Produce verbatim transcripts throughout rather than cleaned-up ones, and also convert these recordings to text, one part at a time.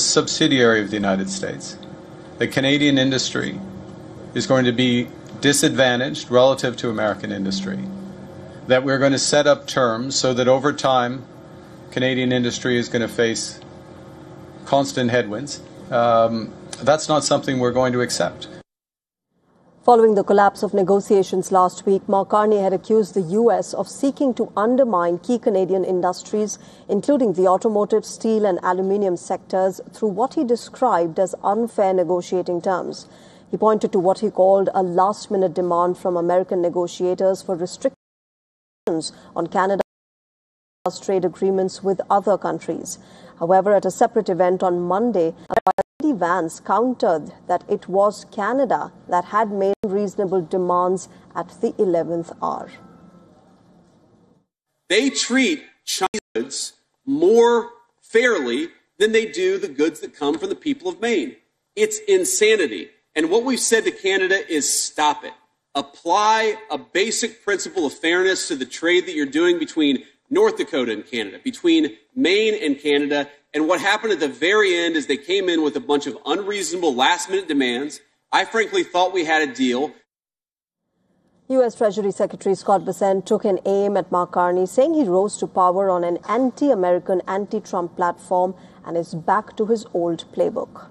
subsidiary of the United States, the Canadian industry is going to be disadvantaged relative to American industry, that we're going to set up terms so that over time Canadian industry is going to face constant headwinds. Um, that's not something we're going to accept. Following the collapse of negotiations last week, Mark Carney had accused the U S of seeking to undermine key Canadian industries, including the automotive, steel and aluminium sectors, through what he described as unfair negotiating terms. He pointed to what he called a last-minute demand from American negotiators for restrictions on Canada's trade agreements with other countries. However, at a separate event on Monday, Vance countered that it was Canada that had made reasonable demands at the eleventh hour. They treat Chinese goods more fairly than they do the goods that come from the people of Maine. It's insanity. And what we've said to Canada is stop it. Apply a basic principle of fairness to the trade that you're doing between North Dakota and Canada, between Maine and Canada. And what happened at the very end is they came in with a bunch of unreasonable last-minute demands. I frankly thought we had a deal. U S Treasury Secretary Scott Bessent took an aim at Mark Carney, saying he rose to power on an anti-American, anti-Trump platform and is back to his old playbook.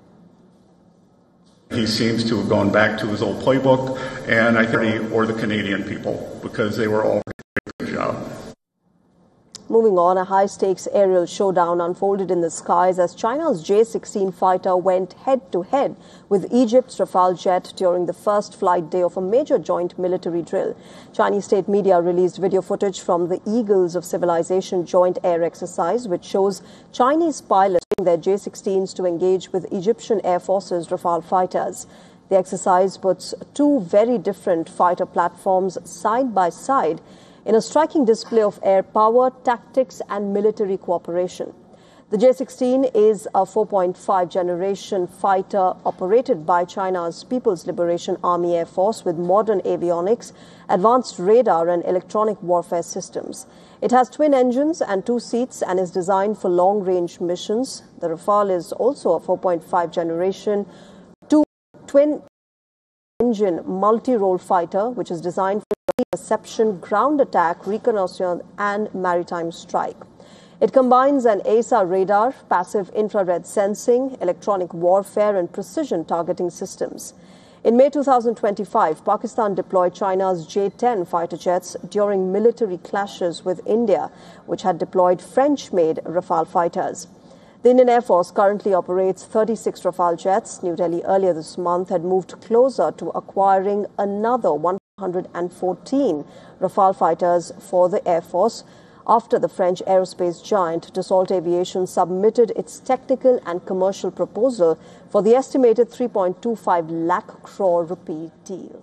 He seems to have gone back to his old playbook, and I think, or the Canadian people, because they were all doing a good job. Moving on, a high-stakes aerial showdown unfolded in the skies as China's J sixteen fighter went head-to-head with Egypt's Rafale jet during the first flight day of a major joint military drill. Chinese state media released video footage from the Eagles of Civilization joint air exercise, which shows Chinese pilots using their J sixteens to engage with Egyptian Air Force's Rafale fighters. The exercise puts two very different fighter platforms side by side in a striking display of air power, tactics and military cooperation. The J sixteen is a four point five generation fighter operated by China's People's Liberation Army Air Force with modern avionics, advanced radar and electronic warfare systems. It has twin engines and two seats and is designed for long-range missions. The Rafale is also a four point five generation two twin engine multi-role fighter, which is designed for interception, ground attack, reconnaissance and maritime strike. It combines an A S A radar, passive infrared sensing, electronic warfare and precision targeting systems. In May two thousand twenty-five, Pakistan deployed China's J ten fighter jets during military clashes with India, which had deployed French-made Rafale fighters. The Indian Air Force currently operates thirty-six Rafale jets. New Delhi earlier this month had moved closer to acquiring another one hundred fourteen Rafale fighters for the Air Force after the French aerospace giant Dassault Aviation submitted its technical and commercial proposal for the estimated three point two five lakh crore rupee deal.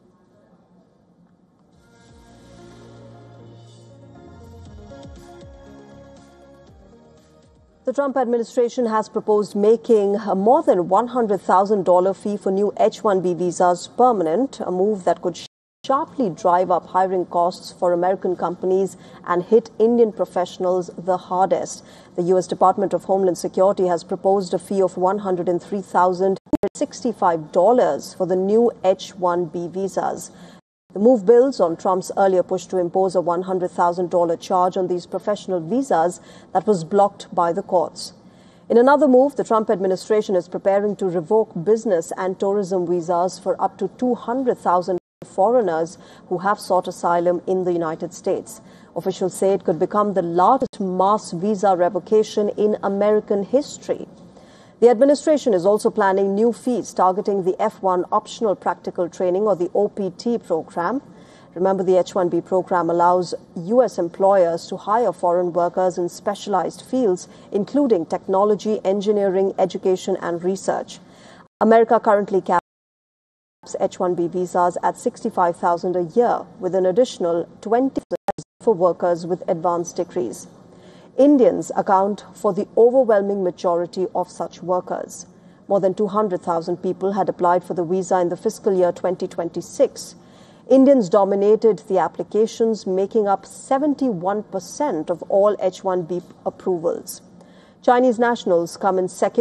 The Trump administration has proposed making a more than one hundred thousand dollars fee for new H one B visas permanent, a move that could sharply drive up hiring costs for American companies and hit Indian professionals the hardest. The U S Department of Homeland Security has proposed a fee of one hundred three thousand sixty-five dollars for the new H one B visas. The move builds on Trump's earlier push to impose a one hundred thousand dollars charge on these professional visas that was blocked by the courts. In another move, the Trump administration is preparing to revoke business and tourism visas for up to two hundred thousand foreigners who have sought asylum in the United States. Officials say it could become the largest mass visa revocation in American history. The administration is also planning new fees targeting the F one optional practical training or the O P T program. Remember, the H one B program allows U S employers to hire foreign workers in specialized fields, including technology, engineering, education and research. America currently caps H one B visas at sixty-five thousand dollars a year, with an additional twenty thousand dollars for workers with advanced degrees. Indians account for the overwhelming majority of such workers. More than two hundred thousand people had applied for the visa in the fiscal year twenty twenty-six. Indians dominated the applications, making up seventy-one percent of all H one B approvals. Chinese nationals come in second